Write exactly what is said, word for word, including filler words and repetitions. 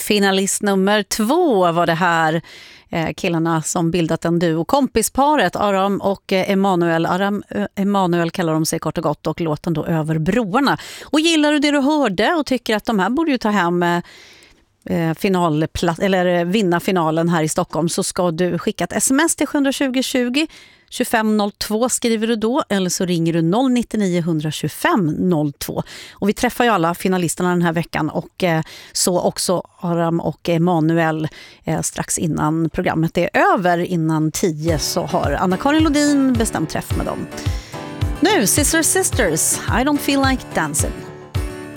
Finalist nummer två var det här. Killarna som bildat en duo, kompisparet Aram och Emanuel. Aram Emanuel kallar de sig kort och gott, och låten då Över broarna. Och gillar du det du hörde och tycker att de här borde ju ta hem finalplats eller vinna finalen här i Stockholm, så ska du skicka ett sms till sju tjugo tjugo tjugofem noll två skriver du då, eller så ringer du noll nio nio ett två fem noll två. Och vi träffar ju alla finalisterna den här veckan, och eh, så också Aram och Emanuel eh, strax innan programmet är över, innan tio, så har Anna-Karin Lodin bestämt träff med dem. Nu, Sisters Sisters, I don't feel like dancing.